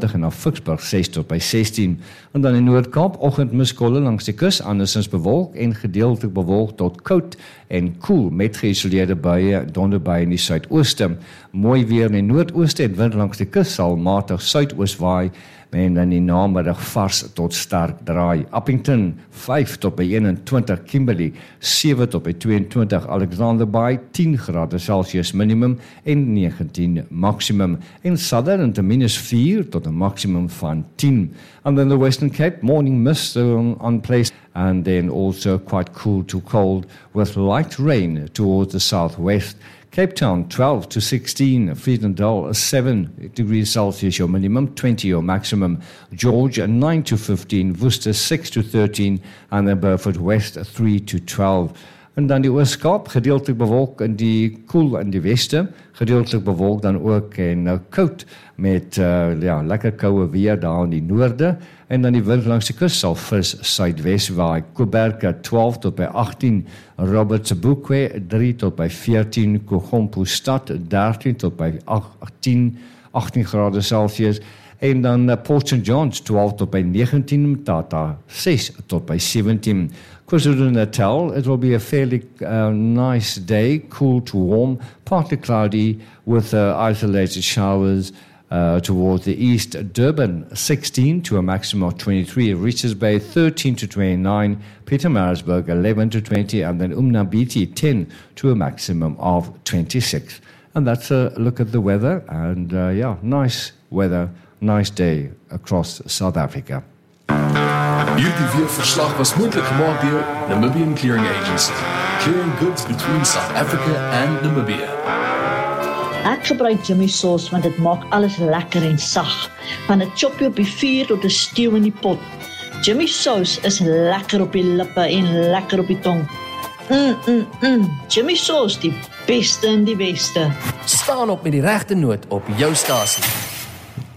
en na Ficksburg 6 tot by 16. En dan in Noord-Kaap, oggendmiskolle langs die kus, andersins bewolk en gedeeltelik bewolk tot koud en koel met geïsoleerde buie, donderbuie in die suidooste. Mooi weer in die noordooste en wind langs die kus sal matig suidoos waai en in die namiddag vars tot sterk draai. Appington 5 tot by 21, Kimberley 7 tot by 22, Alexander Bay 10 grade Celsius minimum en 19 maximum. In Sutherland -4 tot 'n maximum van 10. And then the Western Cape, morning mist on place and then also quite cool to cold with light rain towards the southwest. Cape Town 12 to 16, Friedendal 7 degrees Celsius your minimum, 20 your maximum. George 9 to 15, Worcester 6 to 13 and then Beaufort West 3 to 12. En dan die Oos-Kaap, gedeeltelik bewolk in die koel in die weste, gedeeltelik bewolk dan ook en koud met lekker koue weer daar in die noorde en dan die wind langs die kus sal fris suidwes waai. Kuberka 12 tot by 18, Robert Sebokwe 3 tot by 14, Kogompo stad 13 tot by 18 grade Celsius en dan Port St. John's 12 tot by 19, Mthatha 6 tot by 17. KwaZulu-Natal, it will be a fairly nice day, cool to warm, partly cloudy with isolated showers towards the east. Durban 16 to a maximum of 23, Richards Bay 13 to 29, Pietermaritzburg 11 to 20, and then Umnambiti 10 to a maximum of 26. And that's a look at the weather, and nice weather, nice day across South Africa. Hierdie weerverslag was moontlik gemaak deur Namibian Clearing Agency, clearing goods between South Africa and Namibia. Ek gebruik Jimmy Sauce want dit maak alles lekker en sag. Van 'n choppie op die vuur tot 'n stew in die pot. Jimmy Sauce is lekker op die lippe en lekker op die tong. Jimmy Sauce, die beste in die weste. Staan op met die regte noot op jou stasie.